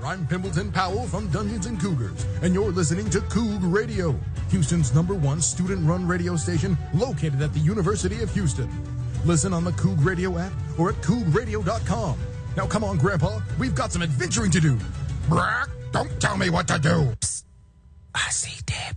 I'm Pimbleton Powell from Dungeons and Cougars, and you're listening to Coug Radio, Houston's #1 student-run radio station located at the University of Houston. Listen on the Coug Radio app or at cougradio.com. Now come on, Grandpa, we've got some adventuring to do. Brock, don't tell me what to do. Psst. I see Deb.